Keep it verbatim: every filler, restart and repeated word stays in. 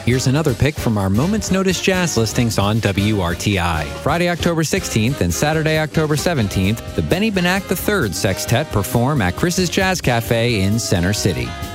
Here's another pick from our Moment's Notice Jazz listings on W R T I. Friday, October sixteenth and Saturday, October seventeenth, the Benny Benack the third Sextet perform at Chris's Jazz Cafe in Center City.